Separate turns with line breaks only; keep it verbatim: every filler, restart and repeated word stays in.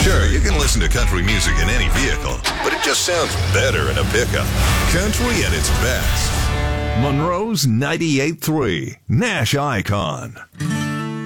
Sure, you can listen to country music in any vehicle, but it just sounds better in a pickup. Country at its best. Monroe's ninety-eight point three, Nash Icon.